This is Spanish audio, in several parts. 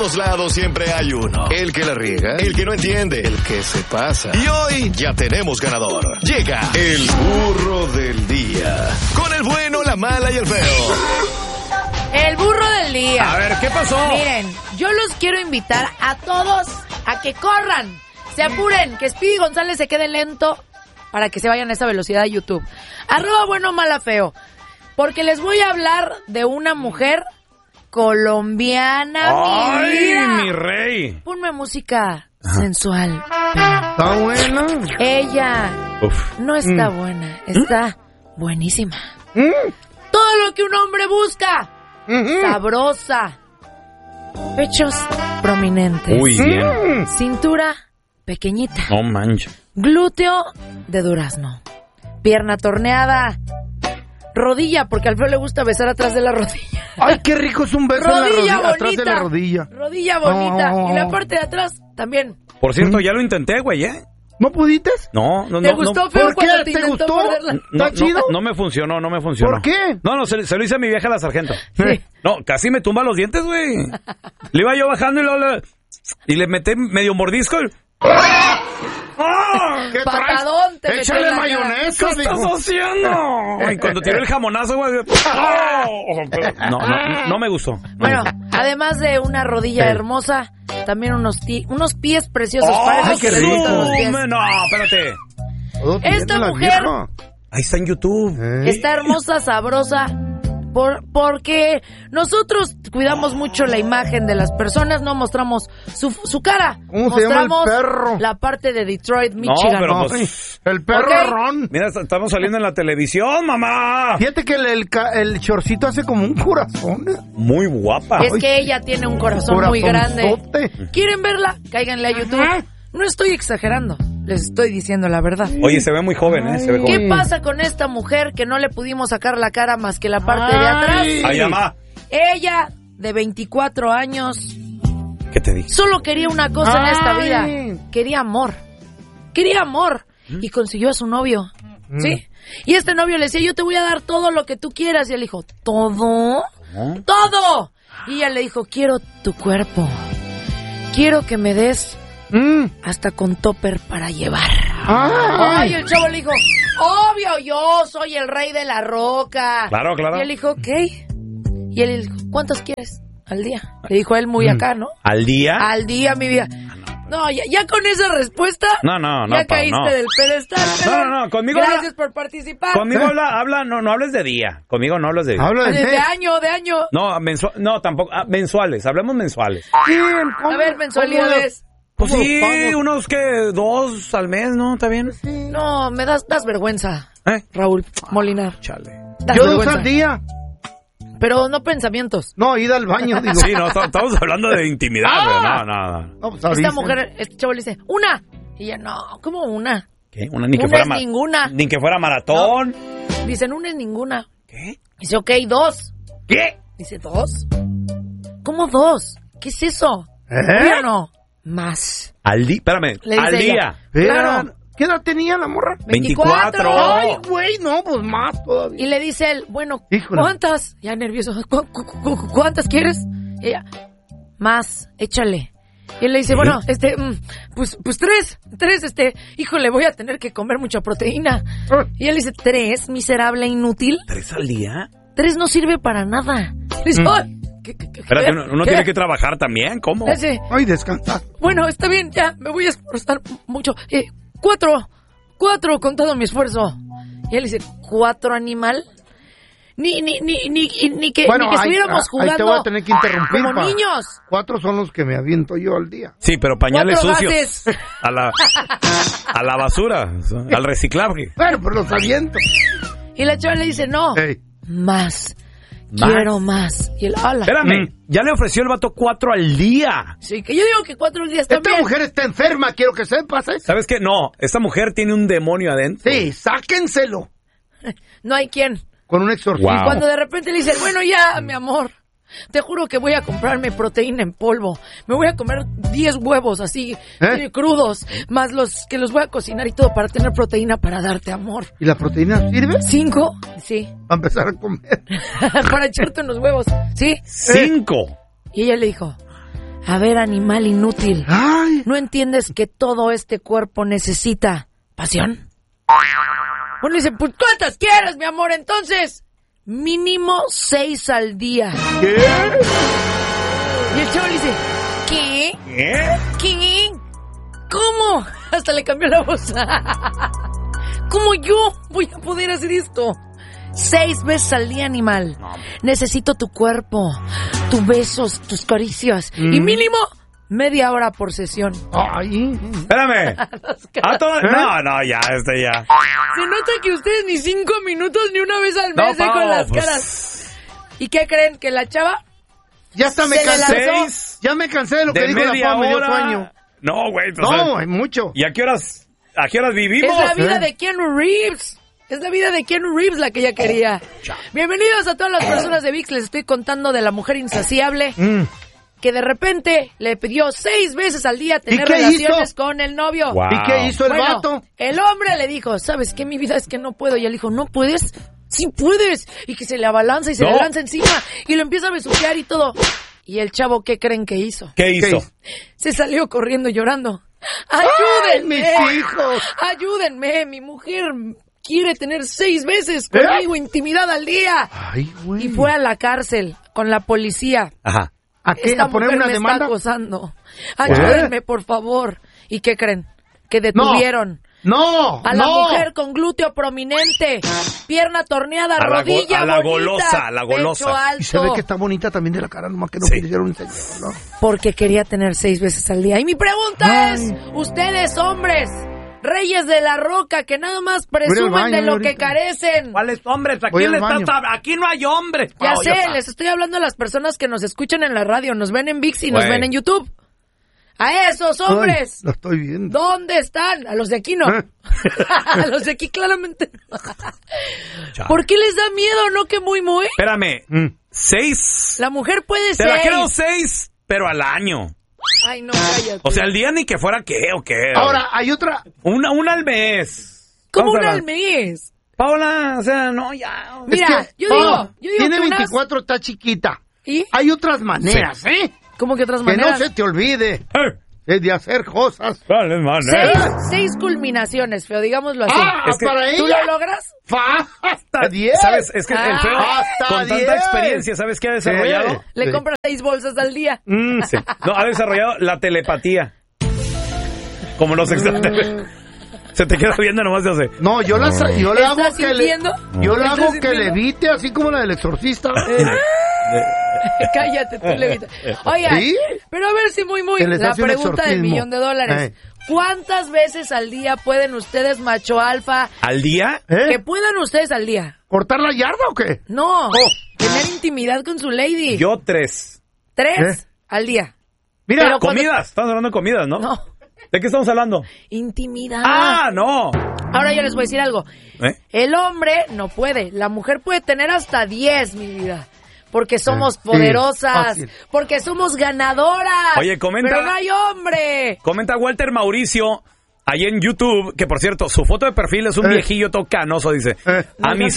todos lados siempre hay uno. El que la riega, el que no entiende, el que se pasa. Y hoy ya tenemos ganador. Llega el burro del día. Con el bueno, la mala y el feo. El burro del día. A ver, ¿qué pasó? Miren, yo los quiero invitar a todos a que corran, se apuren, que Speedy González se quede lento para que se vayan a esa velocidad de YouTube. @bueno, mala, feo. Porque les voy a hablar de una mujer colombiana. ¡Ay, mi rey! Ponme música sensual. ¿Está buena? Ella no está buena, está buenísima. Todo lo que un hombre busca. Sabrosa. Pechos prominentes. Uy, bien. Cintura pequeñita. No manches. Glúteo de durazno. Pierna torneada. Rodilla, porque al feo le gusta besar atrás de la rodilla. Ay, qué rico es un beso en la rodilla, atrás de la rodilla. Rodilla bonita. Y la parte de atrás también. Por cierto, ya lo intenté, güey, ¿eh? ¿No pudiste? No. ¿Te gustó, feo, ¿Por qué? cuando ¿Te intentó gustó? morderla? ¿Está chido? No me funcionó. ¿Por qué? No, se lo hice a mi vieja la sargento. Sí. No, casi me tumba los dientes, güey. Le iba yo bajando y le metí medio mordisco. ¿Qué Patadón te metió en Échale la mayonesa, ¿Qué estás haciendo? Y cuando tiró el jamonazo, güey. No me gustó. Bueno, además de una rodilla hermosa, también unos pies preciosos. Para qué que les gustan los pies. No, espérate. Esta mujer Ahí está en YouTube. está hermosa, sabrosa, porque nosotros cuidamos mucho la imagen de las personas, no mostramos su cara. ¿Cómo se llama el mostramos perro? la parte de Detroit, Michigan. pero pues, el perro Ok. Ron. mira, estamos saliendo en la televisión, mamá. Fíjate que el shortcito hace como un corazón. Muy guapa. Es que ella tiene un corazón muy grande. Corazonzote. ¿Quieren verla? Cáiganle a YouTube. No estoy exagerando, les estoy diciendo la verdad. Oye, se ve muy joven, ¿eh? Se ve ¿Qué joven. pasa con esta mujer que no le pudimos sacar la cara más que la parte de atrás? Ay, mamá. Ella, de 24 años, ¿Qué te dije? solo quería una cosa en esta Ay. vida. Quería amor. Quería amor. Y consiguió a su novio. ¿Sí? Y este novio le decía, yo te voy a dar todo lo que tú quieras. Y él dijo, ¿todo? ¡Todo! Y ella le dijo, quiero tu cuerpo. Quiero que me des hasta con topper para llevar. Ay, el chavo le dijo, obvio, yo soy el rey de la roca. Claro. Y él dijo, ok. Y él le dijo, ¿cuántos quieres al día? Le dijo él muy acá, ¿no? ¿Al día? Al día, mi vida. No, ya con esa respuesta. No, Ya caíste no. del pedestal. No, conmigo Gracias por participar. Conmigo habla, no hables de día. Conmigo no hablas de día. Habla De de año. No, no, tampoco. Mensuales, hablemos mensuales. A ver, mensualidades. Pues ¿Cómo sí, pagos? unos que 2 al mes, ¿no? ¿Está bien? No, me das vergüenza, Raúl Molinar. Chale. Das Yo 2 vergüenza. al día. Pero no pensamientos. No, ida al baño, digo. Sí, no, estamos hablando de intimidad, güey. No. No, pues ahorita. Esta mujer, este chavo le dice, una. Y ella, no, ¿cómo una? ¿Qué? Ni que Una fuera es ninguna. Ni que fuera maratón. Dicen, una es ninguna. ¿Qué? Dice, ok, 2. ¿Qué? Dice, 2. ¿Cómo 2? ¿Qué es eso? ¿Sí o no? Más. Al día, espérame, Le dice al ella. día. Claro. ¿Qué edad tenía la morra? 24. Ay, güey, no, pues más todavía. Y le dice él, bueno, Híjole. ¿cuántas? Ya nervioso. ¿Cuántas quieres? Y ella, más, échale. Y él le dice, bueno, pues 3, híjole, voy a tener que comer mucha proteína. Y él dice, 3, miserable, inútil. 3 al día. 3 no sirve para nada. Le dice, ay, Espérate, uno tiene que trabajar también, ¿cómo? Dice, Ay, descansa. bueno, está bien, ya, me voy a esforzar mucho. 4 con todo mi esfuerzo. Y él dice, 4 animal. Ni que estuviéramos jugando ahí te voy a tener que interrumpir. como niños. 4 son los que me aviento yo al día. Sí, pero pañales 4 sucios. gases. A la basura, al reciclaje. Bueno, pero los aviento. Y la chava le dice, no, Hey. más. Quiero más. Y él, ala. Espérame, ya le ofreció el vato 4 al día. Sí, que yo digo que 4 días Esta también. mujer está enferma, quiero que sepas, ¿eh? ¿Sabes qué? No, esta mujer tiene un demonio adentro. Sí, sáquenselo. No hay quien. Con un exorcismo. Wow. Cuando de repente le dice, bueno, ya, mi amor, te juro que voy a comprarme proteína en polvo. Me voy a comer 10 huevos así, crudos, más los que los voy a cocinar y todo para tener proteína para darte amor. ¿Y la proteína sirve? 5, sí. Para empezar a comer. Para echarte unos huevos, sí. 5. Y ella le dijo, A ver, animal inútil. Ay. ¿No entiendes que todo este cuerpo necesita pasión? Bueno, dice, pues ¿cuántas quieres, mi amor? Entonces, mínimo 6 al día. ¿Qué? Y el chavo le dice, ¿qué? ¿Qué? ¿Cómo? Hasta le cambió la voz. ¿Cómo yo voy a poder hacer esto? 6 veces al día, animal. Necesito tu cuerpo, tus besos, tus caricias. Y mínimo media hora por sesión. Ay. Espérame. No, ya. Se nota que ustedes ni 5 minutos ni una vez al mes con las caras. ¿Y qué creen? ¿Que la chava? Ya hasta me Se le cansé. lanzó. Ya me cansé de lo que De dijo la media Pau, me dio hora. sueño. No, güey. entonces- No, hay mucho. ¿Y a qué horas vivimos? Es la vida de Keanu Reeves. Es la vida de Keanu Reeves la que ella quería. Bienvenidos a todas las personas de ViX. Les estoy contando de la mujer insaciable que de repente le pidió 6 veces al día tener qué relaciones hizo? con el novio. Wow. ¿Y qué hizo el Bueno, vato? el hombre le dijo, ¿sabes qué? Mi vida es que no puedo. Y él dijo, ¿no puedes? Sí puedes. Y que se le abalanza y se No. le lanza encima. Y lo empieza a besuquear y todo. Y el chavo, ¿qué creen que hizo? ¿Qué hizo? Se salió corriendo llorando. ¡Ay, ¡Ayúdenme! mis hijos! ¡Ayúdenme! Mi mujer quiere tener 6 veces conmigo intimidad al día. Ay, güey. Y fue a la cárcel con la policía. Ajá. ¿A qué? Esta ¿A poner mujer una me demanda? está acosando. Ayúdenme, por favor. ¿Y qué creen? Que detuvieron No, a la no. mujer con glúteo prominente, pierna torneada, A la rodilla a la bonita, golosa, a la golosa. pecho alto. Y se ve que está bonita también de la cara, nomás que no Sí. quisieron enseñar, ¿no? Porque quería tener 6 veces al día. Y mi pregunta es, ustedes hombres, reyes de la roca, que nada más presumen baño, de lo ahorita. que carecen. ¿Cuáles hombres? Voy al baño. Aquí no hay hombres. Ya Pau, sé, está. les estoy hablando a las personas que nos escuchan en la radio, nos ven en ViX y nos Güey. ven en YouTube. A esos hombres, Ay, lo estoy viendo. ¿dónde están? A los de aquí no. A los de aquí claramente no. Chale. ¿Por qué les da miedo, no que muy? Espérame. 6. La mujer puede Te ser. la creo 6, pero al año. Ay, no, cállate. O sea, al día ni que fuera qué o qué. Ahora, hay otra. Una al mes. ¿Cómo Vamos a una ver. al mes? Paola, o sea, no, ya. Mira, Es que, yo digo tiene que unas- 24, está chiquita. ¿Y? Hay otras maneras, ¿eh? ¿Cómo que otras Que maneras? no se te olvide de hacer cosas. ¿Cuál es manera? 6 culminaciones, feo, digámoslo así. Ah, Es que para ¿Tú ella. lo logras? Hasta 10. ¿Sabes? Es que el feo, hasta con 10. tanta experiencia, ¿sabes qué ha desarrollado? Le Sí. compras 6 bolsas al día. Sí. No, ha desarrollado la telepatía. Como los extraterrestres. Se te queda viendo nomás de hace. No, yo le hago ¿Estás que le, sintiendo? yo le ¿Estás hago que sintiendo? levite, así como la del exorcista. Cállate, tú levita. Oigan, ¿Sí? pero a ver si muy, Que les la hace un pregunta del exorcismo. $1,000,000. ¿Cuántas veces al día pueden ustedes, macho alfa, ¿Al día? que puedan ustedes al día? ¿Cortar la yarda o qué? No, tener intimidad con su lady. Yo 3. 3 al día. Mira, Pero cuando- Comidas. Estamos hablando de comidas, ¿no? No, ¿De qué estamos hablando? intimidad. ¡Ah, no! Ahora yo les voy a decir algo. ¿Eh? El hombre no puede, la mujer puede tener hasta 10, mi vida. Porque somos Sí, poderosas, fácil. porque somos ganadoras. Oye, comenta- Pero no hay hombre. Comenta Walter Mauricio, ahí en YouTube, que por cierto, su foto de perfil es un viejillo todo canoso, dice. A mis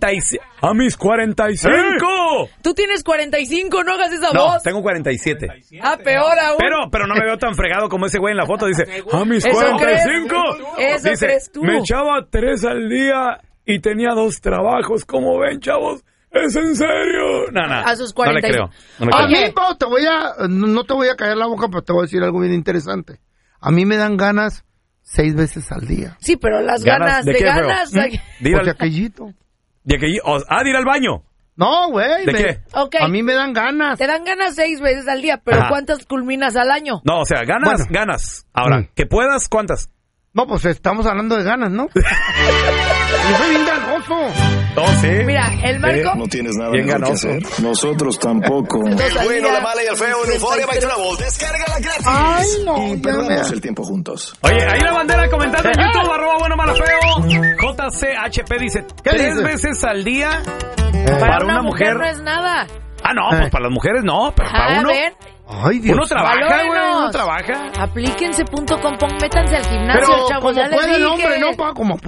45. Tú tienes 45, no hagas esa No, voz. tengo 47. Ah, peor aún. Pero no me veo tan fregado como ese güey en la foto. Dice, a mis Eso 45. crees. Eso Dice, crees tú. me echaba 3 al día y tenía 2 trabajos. ¿Cómo ven, chavos? ¿Es en serio? No, no. A sus No le 45. creo. No le a creo. mí, Pau, no te voy a callar la boca, pero te voy a decir algo bien interesante. A mí me dan ganas 6 veces al día. Sí, pero las ¿Ganas ganas de de qué, feo? ganas. De ir Porque al, aquellito. de ir al baño. No, güey. ¿De qué? Ok. A mí me dan ganas. Te dan ganas 6 veces al día, pero Ajá. ¿cuántas culminas al año? No, o sea, ganas, Bueno. ganas. Ahora, que puedas, ¿cuántas? No, pues estamos hablando de ganas, ¿no? Yo soy bien ganoso. No, sí. Mira, el Marco... No tienes nada Bien mejor que ganoso. hacer. Nosotros tampoco. Dos El al bueno, día, la mala y el feo en Euforia by Travel. Descárgala gratis. Ay, no, Y ya perdamos me- el tiempo juntos. Oye, ahí la bandera comentando en YouTube, @buenomalafeo. JCHP dice, ¿Qué 3 dice? veces al día Para una mujer no es nada. Ah, no, pues para las mujeres no, pero para uno. ven, Ay, Dios. Uno trabaja, güey, valórenos. uno trabaja. aplíquense.com, métanse al gimnasio, Pero chavos, como ya les puede el dije. hombre, no, pa, como